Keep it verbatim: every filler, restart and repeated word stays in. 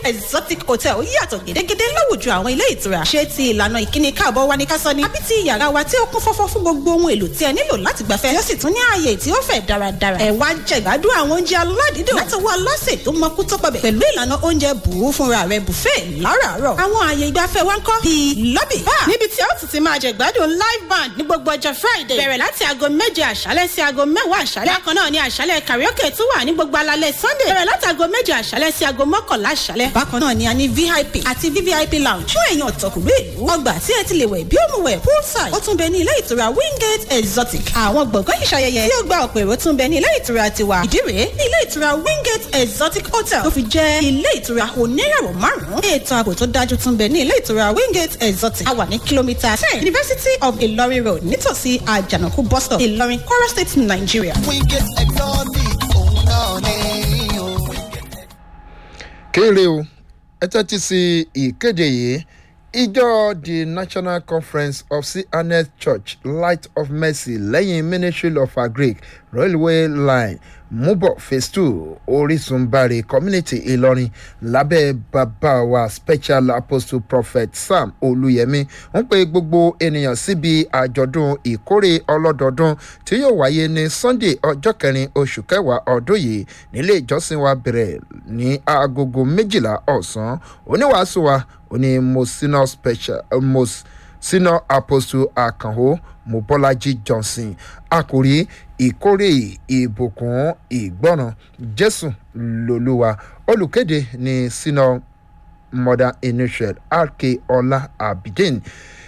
Exotic Hotel yàtọ̀ gédégédé láwùjọ àwọn ilé ìtura. Ṣé ti ìlànà ìkíni káàbọ̀ wa ní ká sọ ni? Àbí ti yàrá wa tí ó kún fọ́fọ́ fún gbogbo ohun èlò tí ẹ nílò láti gbafẹ́. Tí ó sì tún ní ààyè tí ó fẹ̀ dáradára. Ẹ wá jẹ ìgbádùn àwọn oúnjẹ aládìídùn láti wá lọ́sẹ̀ tó mọ kú tó pọ̀bẹ̀. Pẹ̀lú ìlànà oúnjẹ bùú fúnra rẹ̀ buffet láràárọ̀. Àwọn ààyè ìgbafẹ́ wa ń kọ́ bíi lobby bar. Níbi tí ó tún ti máa jẹ ìgbádùn live band ní gbogbo ọjọ́ Friday. Bẹ̀rẹ̀ láti aago méje àṣálẹ́ sí aago mẹ́wàá àṣálẹ́. Bákan náà ni àṣálẹ́ karaoke tún wà ní gbogbo alalẹ́ Sunday. Bẹ̀rẹ̀ láti aago méje àṣálẹ́ sí aago mọ́kànlá àṣálẹ́. Bákan náà ni a ní V I P àti V V I P lounge fún èèyàn ọ̀tọ̀kùnrin ìlú. Ọgbà tí ẹ ti lè wẹ̀ bí ó mu wẹ̀ poolside. Ó tún bẹ ní ilé ìtura Wingate Exotic. Àwọn gbọ̀ngàn ìṣayẹyẹ tí ó gba ọ̀pọ̀ èrò tún bẹ ní ilé ìtura tiwa. Ìdí rèé ní ilé ìtura Wingate Exotic Hotel tó fi jẹ́ ilé ìtura oníràwọ̀ márùn-ún. Ètò ààbò tó dájú tún bẹ ní ilé ìtura Wingate Exotic. A wà ní kìlómítà ten University of Ilorin Road nítòsí Àjànàkú bus stop Ìlọrin, Kwara State, Nigeria. Wingate Exotic òun náà ni o. Kéré o, ẹ tẹ́tí sí ìkéde yìí. Ìjọ the National Conference of C N S Church Light of Mercy lẹ́yìn Ministry of Agric Railway Line Mubo Phase two Orísunbáre Community Ìlọrin lábẹ́ bàbá wa Special Apostle Prophet Sam Olúyẹmí ń pe gbogbo ènìyàn síbi àjọ̀dún ìkórè ọlọ́dọọdún tí yóò wáyé ní Sunday ọjọ́ kẹrin oṣù kẹwàá ọdún yìí nílé ìjọsìn wa bẹ̀rẹ̀ ní agogo méjìlá ọ̀sán. Oníwàásù wa oní Mosina Special Mos Senior Apostle Akanho Mobolaji Johnson. Àkòrí ìkórè ìbùkún ìgbọ́ràn Jésù lolúwa. Olùkéde ní Senior Mother Initiate R K Ọlá Abidin.